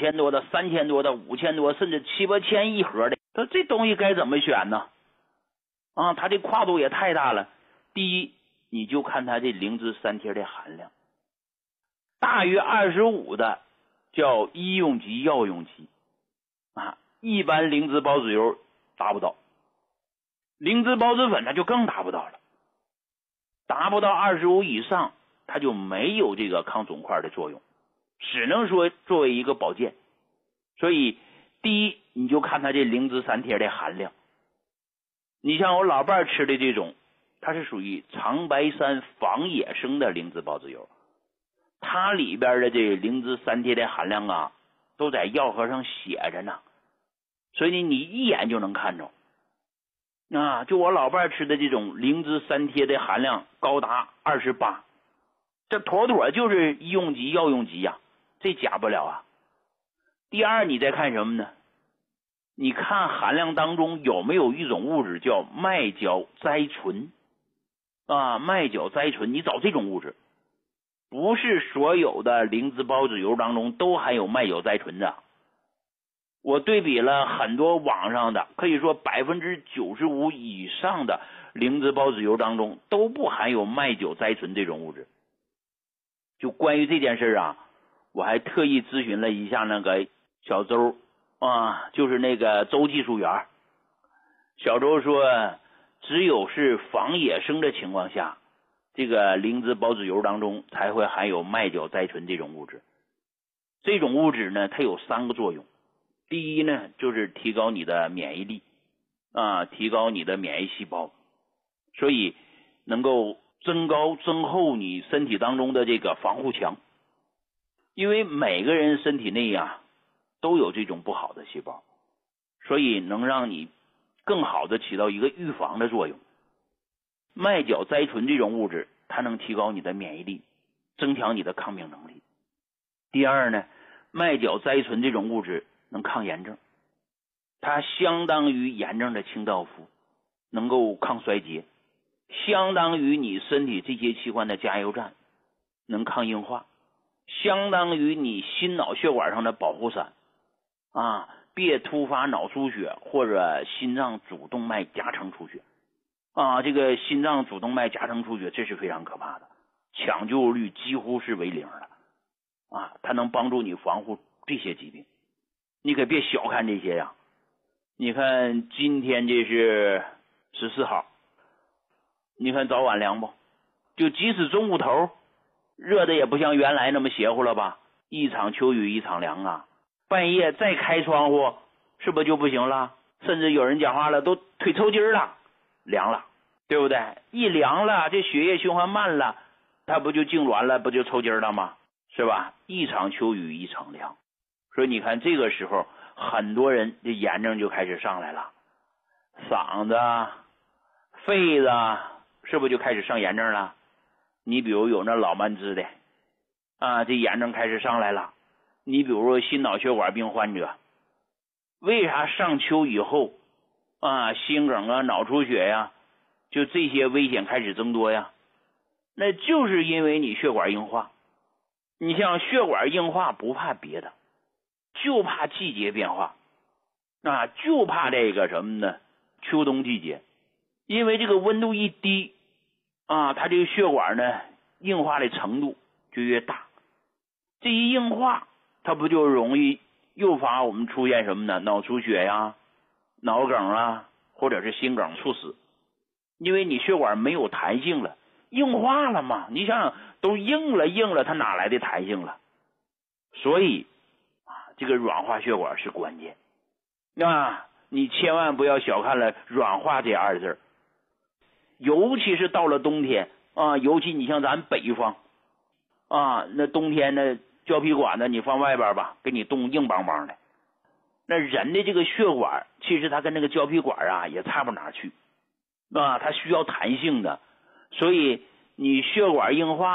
2000多的、3000多的、5000多，甚至7、8千一盒的，这东西该怎么选呢？啊，它这跨度也太大了。第一，你就看它这磷脂三贴的含量，大于25的叫医用级、药用级啊，一般灵芝孢子油达不到，灵芝孢子粉它就更达不到了，达不到25以上，它就没有这个抗肿块的作用，只能说作为一个保健。所以第一，你就看它这灵芝三贴的含量。你像我老伴儿吃的这种，它是属于长白山仿野生的灵芝孢子油，它里边的这灵芝三贴的含量啊，都在药盒上写着呢，所以你一眼就能看着。啊，就我老伴儿吃的这种灵芝三贴的含量高达28，这妥妥就是医用级、药用级呀，这假不了啊。第二，你再看什么呢？你看含量当中有没有一种物质叫麦角甾醇啊？麦角甾醇，你找这种物质，不是所有的灵芝孢子油当中都含有麦角甾醇的。我对比了很多网上的，可以说95%以上的灵芝孢子油当中都不含有麦角甾醇这种物质。就关于这件事啊，我还特意咨询了一下那个小周啊，就是那个周技术员。小周说，只有是仿野生的情况下，这个灵芝孢子油当中才会含有麦角甾醇这种物质。这种物质呢，它有3个作用。第一呢，就是提高你的免疫力啊，提高你的免疫细胞，所以能够增厚你身体当中的这个防护墙。因为每个人身体内啊都有这种不好的细胞，所以能让你更好的起到一个预防的作用。麦角甾醇这种物质，它能提高你的免疫力，增强你的抗病能力。第二呢，麦角甾醇这种物质能抗炎症，它相当于炎症的清道夫，能够抗衰竭，相当于你身体这些器官的加油站，能抗硬化，相当于你心脑血管上的保护伞啊，别突发脑出血或者心脏主动脉夹层出血啊，这个心脏主动脉夹层出血这是非常可怕的，抢救率几乎是为0了啊，它能帮助你防护这些疾病。你可别小看这些呀！你看今天这是14号，你看早晚凉不？就即使中午头热的也不像原来那么邪乎了吧？一场秋雨一场凉啊！半夜再开窗户，是不是就不行了？甚至有人讲话了，都腿抽筋了，凉了，对不对？一凉了，这血液循环慢了，它不就痉挛了，不就抽筋了吗？是吧？一场秋雨一场凉。所以你看这个时候很多人这炎症就开始上来了，嗓子、肺子是不是就开始上炎症了？你比如有那老慢支的啊，这炎症开始上来了。你比如说心脑血管病患者，为啥上秋以后啊，心梗啊、脑出血呀，就这些危险开始增多呀？那就是因为你血管硬化。你像血管硬化不怕别的，就怕季节变化啊，就怕这个什么呢？秋冬季节，因为这个温度一低啊，它这个血管呢硬化的程度就越大，这一硬化，它不就容易诱发我们出现什么呢？脑出血呀、脑梗啊，或者是心梗猝死。因为你血管没有弹性了，硬化了嘛，你想想都硬了，它哪来的弹性了？所以这个软化血管是关键啊！你千万不要小看了软化这2字，尤其是到了冬天啊，尤其你像咱北方啊，那冬天呢胶皮管子你放外边吧，给你冻硬邦邦的。那人的这个血管其实它跟那个胶皮管啊也差不哪去啊，它需要弹性的，所以你血管硬化